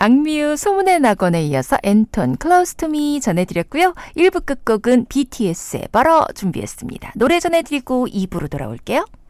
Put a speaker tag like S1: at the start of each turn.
S1: 악뮤 소문의 낙원에 이어서 앤톤 Close to Me 전해드렸고요. 1부 끝곡은 BTS의 벌어 준비했습니다. 노래 전해드리고 2부로 돌아올게요.